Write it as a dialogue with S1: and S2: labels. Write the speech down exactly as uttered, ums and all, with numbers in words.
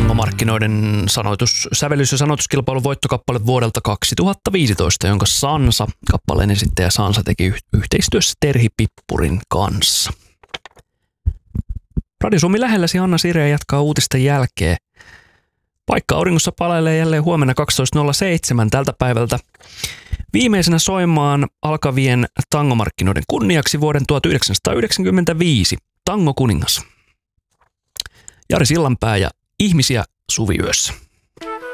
S1: tangomarkkinoiden sanoitus, sävellys- ja sanoituskilpailun voittokappale vuodelta kaksituhattaviisitoista, jonka Sansa, kappaleen esittäjä Sansa, teki yhteistyössä Terhi Pippurin kanssa. Radio Suomi lähelläsi, Anna Sireen jatkaa uutisten jälkeen. Paikka auringossa palailee jälleen huomenna kaksitoista nolla seitsemän tältä päivältä. Viimeisenä soimaan alkavien tangomarkkinoiden kunniaksi vuoden tuhatyhdeksänsataayhdeksänkymmentäviisi Tango Kuningas. Jari Sillanpää ja Ihmisiä suviyössä.